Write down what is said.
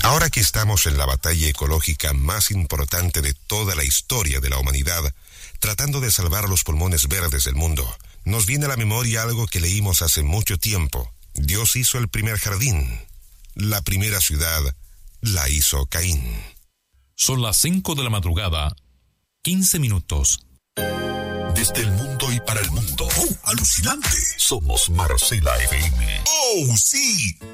Ahora que estamos en la batalla ecológica más importante de toda la historia de la humanidad, tratando de salvar los pulmones verdes del mundo, nos viene a la memoria algo que leímos hace mucho tiempo. Dios hizo el primer jardín. La primera ciudad la hizo Caín. Son las 5 de la madrugada, 15 minutos. Desde el mundo y para el mundo. ¡Oh, alucinante! Somos Marcela FM. ¡Oh, sí!